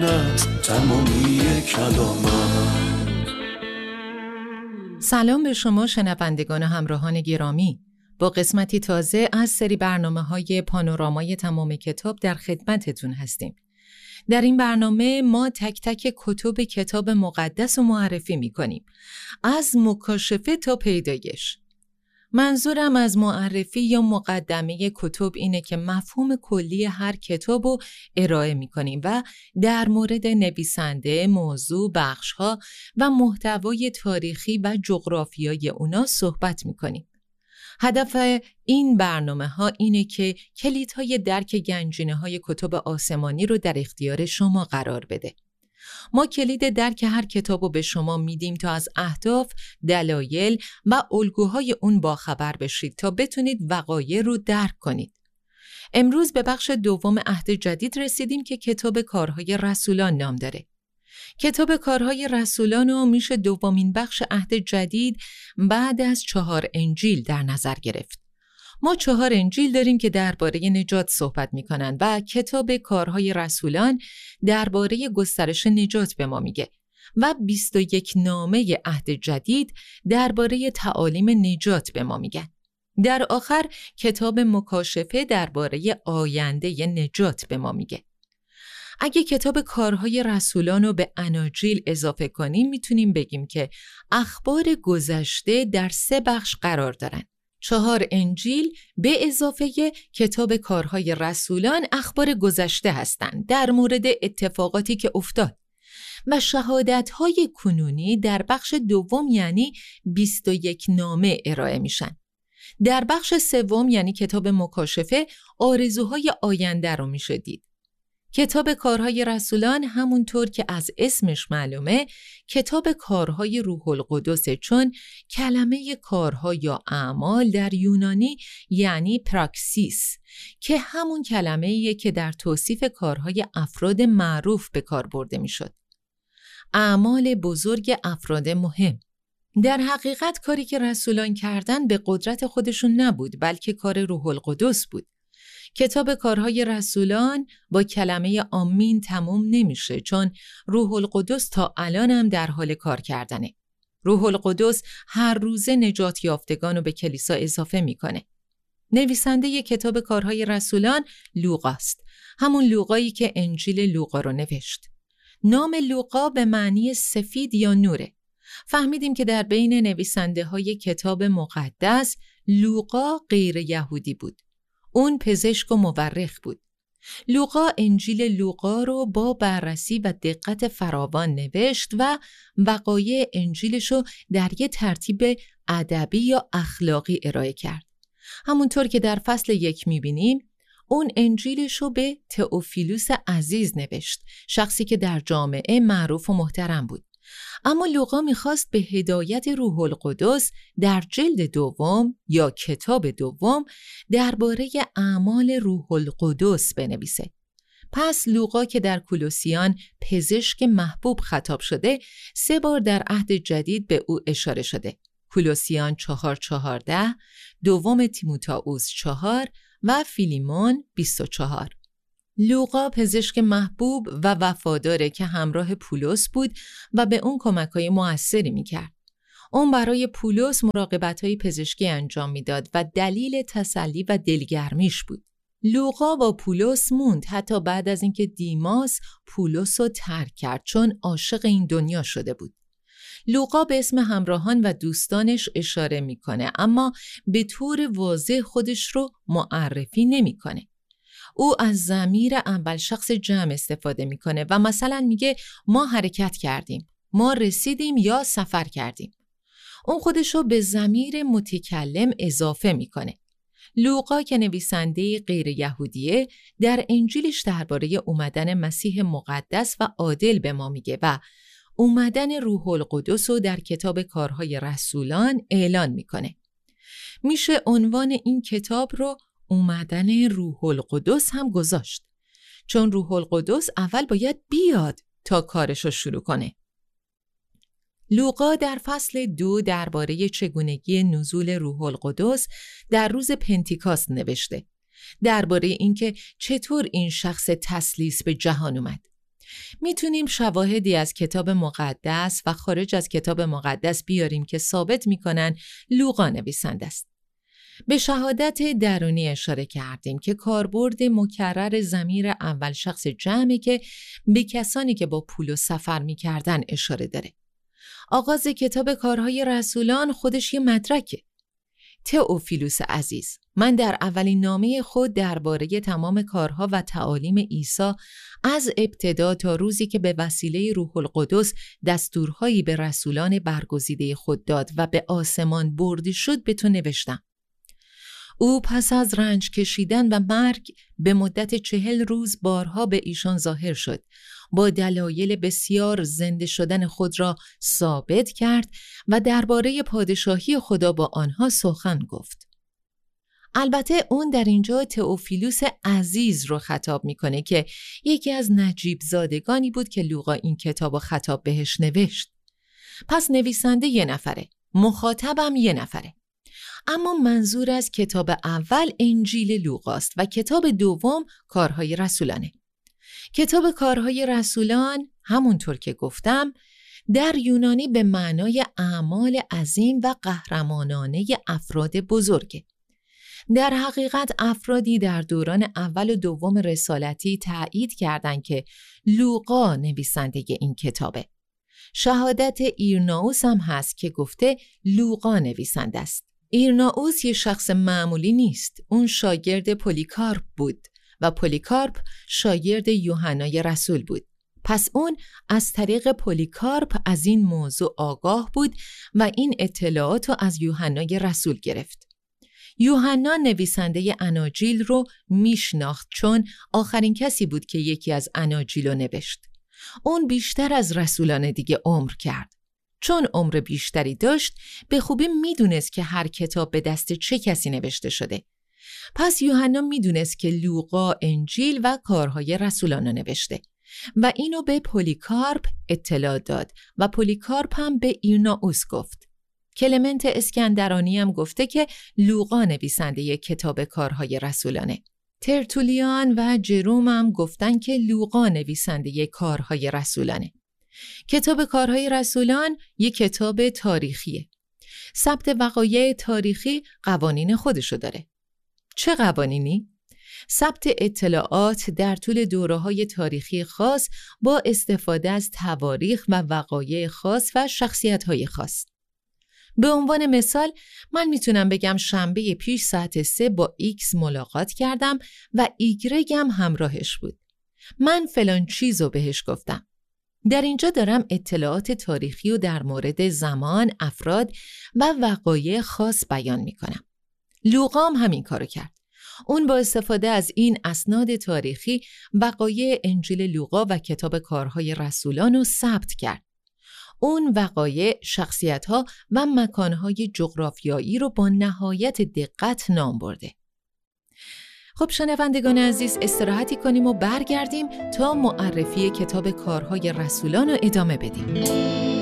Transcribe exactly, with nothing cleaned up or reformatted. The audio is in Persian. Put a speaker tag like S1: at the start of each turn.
S1: این است تمامی کلامم.
S2: سلام به شما شنوندگان و همراهان گرامی. با قسمتی تازه از سری برنامه‌های پانورامای تمام کتاب در خدمتتون هستیم. در این برنامه ما تک تک کتب کتاب مقدس رو معرفی می‌کنیم، از مکاشفه تا پیدایش. منظورم از معرفی یا مقدمه کتب اینه که مفهوم کلی هر کتاب رو ارائه می‌کنیم و در مورد نویسنده، موضوع، بخش‌ها و محتوای تاریخی و جغرافیایی اونا صحبت می‌کنیم. هدف این برنامه‌ها اینه که کلیدهای درک گنجینه‌های کتب آسمانی رو در اختیار شما قرار بده. ما کلید درک هر کتاب رو به شما میدیم تا از اهداف، دلایل و الگوهای اون باخبر بشید تا بتونید وقایع رو درک کنید. امروز به بخش دوم عهد جدید رسیدیم که کتاب کارهای رسولان نام داره. کتاب کارهای رسولان رو میشه دومین بخش عهد جدید بعد از چهار انجیل در نظر گرفت. ما چهار انجیل داریم که درباره نجات صحبت میکنن و کتاب کارهای رسولان درباره گسترش نجات به ما میگه و بیست و یک نامه عهد جدید درباره تعالیم نجات به ما میگن. در آخر کتاب مکاشفه درباره آینده نجات به ما میگه. اگه کتاب کارهای رسولان رو به اناجیل اضافه کنیم میتونیم بگیم که اخبار گذشته در سه بخش قرار دارن. چهار انجیل به اضافه کتاب کارهای رسولان اخبار گذشته هستند در مورد اتفاقاتی که افتاد و شهادت‌های کنونی در بخش دوم یعنی بیست و یک نامه ارائه میشن. در بخش سوم یعنی کتاب مکاشفه آرزوهای آینده رو میشه دید. کتاب کارهای رسولان همونطور که از اسمش معلومه کتاب کارهای روح القدس، چون کلمه کارها یا اعمال در یونانی یعنی پراکسیس که همون کلمه‌ایه که در توصیف کارهای افراد معروف به کار برده میشد. اعمال بزرگ افراد مهم. در حقیقت کاری که رسولان کردن به قدرت خودشون نبود بلکه کار روح القدس بود. کتاب کارهای رسولان با کلمه آمین تموم نمیشه چون روح القدس تا الان هم در حال کار کردنه. روح القدس هر روزه نجات یافتگان رو به کلیسا اضافه میکنه. نویسنده ی کتاب کارهای رسولان لوقاست، همون لوقایی که انجیل لوقا رو نوشت. نام لوقا به معنی سفید یا نوره. فهمیدیم که در بین نویسنده های کتاب مقدس لوقا غیر یهودی بود. اون پزشک و مورخ بود. لوقا انجیل لوقا رو با بررسی و دقت فراوان نوشت و وقایع انجیلشو در یه ترتیب ادبی یا اخلاقی ارائه کرد. همونطور که در فصل یک میبینیم، اون انجیلشو به تئوفیلوس عزیز نوشت، شخصی که در جامعه معروف و محترم بود. اما لوقا میخواست به هدایت روح القدس در جلد دوم یا کتاب دوم درباره اعمال روح القدس بنویسه. پس لوقا که در کولوسیان پزشک محبوب خطاب شده، سه بار در عهد جدید به او اشاره شده. کولوسیان چهار چهارده، دوم تیموتائوس چهار و فیلیمون بیست و چهار. لوقا پزشک محبوب و وفاداره که همراه پولس بود و به اون کمک‌های موثری می‌کرد. اون برای پولس مراقبت‌های پزشکی انجام میداد و دلیل تسلی و دلگرمیش بود. لوقا با پولس موند حتی بعد از اینکه دیماس پولس رو ترک کرد چون عاشق این دنیا شده بود. لوقا به اسم همراهان و دوستانش اشاره میکنه اما به طور واضح خودش رو معرفی نمیکنه. او از ضمیر اول شخص جمع استفاده میکنه و مثلا میگه ما حرکت کردیم، ما رسیدیم یا سفر کردیم. اون خودشو به ضمیر متکلم اضافه میکنه. لوقا که نویسنده غیر یهودیه در انجیلش درباره اومدن مسیح مقدس و عادل به ما میگه و اومدن روح القدس رو در کتاب کارهای رسولان اعلان میکنه. میشه عنوان این کتاب رو اومدن روح القدس هم گذاشت، چون روح القدس اول باید بیاد تا کارش رو شروع کنه. لوقا در فصل دو درباره چگونگی نزول روح القدس در روز پنتیکاست نوشته، درباره اینکه چطور این شخص تثلیث به جهان اومد. میتونیم شواهدی از کتاب مقدس و خارج از کتاب مقدس بیاریم که ثابت میکنن لوقا نویسنده است. به شهادت درونی اشاره کردیم که کاربرد مکرر ضمیر اول شخص جمعی که به کسانی که با پول و سفر میکردن اشاره داره. آغاز کتاب کارهای رسولان خودش یه مدرکه. تئوفیلوس عزیز، من در اولین نامه خود درباره تمام کارها و تعالیم عیسی از ابتدا تا روزی که به وسیله روح القدس دستورهایی به رسولان برگزیده خود داد و به آسمان برده شد به تو نوشتم. او پس از رنج کشیدن و مرگ به مدت چهل روز بارها به ایشان ظاهر شد، با دلایل بسیار زنده شدن خود را ثابت کرد و درباره پادشاهی خدا با آنها سخن گفت. البته اون در اینجا تئوفیلوس عزیز رو خطاب میکنه که یکی از نجیب زادگانی بود که لوقا این کتاب رو خطاب بهش نوشت. پس نویسنده یه نفره، مخاطبم یه نفره. اما منظور از کتاب اول انجیل لوقاست و کتاب دوم کارهای رسولانه. کتاب کارهای رسولان همونطور که گفتم در یونانی به معنای اعمال عظیم و قهرمانانه افراد بزرگه. در حقیقت افرادی در دوران اول و دوم رسالتی تأیید کردند که لوقا نویسنده این کتابه. شهادت ایرناوس هم هست که گفته لوقا نویسنده است. ایرناوس یه شخص معمولی نیست. اون شاگرد پولیکارپ بود و پولیکارپ شاگرد یوحنای رسول بود. پس اون از طریق پولیکارپ از این موضوع آگاه بود و این اطلاعات رو از یوحنای رسول گرفت. یوحنا نویسنده اناجیل رو میشناخت چون آخرین کسی بود که یکی از اناجیل رو نوشت. اون بیشتر از رسولان دیگه عمر کرد. چون عمر بیشتری داشت به خوبی میدونست که هر کتاب به دست چه کسی نوشته شده. پس یوحنا میدونست که لوقا انجیل و کارهای رسولان رو نوشته و اینو به پولیکارپ اطلاع داد و پولیکارپ هم به ایرناوس گفت. کلمنت اسکندرانی هم گفته که لوقا نویسنده کتاب کارهای رسولانه. ترتولیان و جروم هم گفتن که لوقا نویسنده کارهای رسولانه. کتاب کارهای رسولان یک کتاب تاریخیه. ثبت وقایع تاریخی قوانین خودشو داره. چه قوانینی؟ ثبت اطلاعات در طول دوره‌های تاریخی خاص با استفاده از تواریخ و وقایع خاص و شخصیت‌های خاص. به عنوان مثال من میتونم بگم شنبه پیش ساعت سه با ایکس ملاقات کردم و ایگرگ هم همراهش بود. من فلان چیزو بهش گفتم. در اینجا دارم اطلاعات تاریخی و در مورد زمان، افراد و وقایع خاص بیان میکنم. لوقا هم همین کارو کرد. اون با استفاده از این اسناد تاریخی وقایع انجیل لوقا و کتاب کارهای رسولان رو ثبت کرد. اون وقایع، شخصیت‌ها و مکان‌های جغرافیایی رو با نهایت دقت نام برده. خب شنوندگان عزیز، استراحتی کنیم و برگردیم تا معرفی کتاب کارهای رسولان رو ادامه بدیم.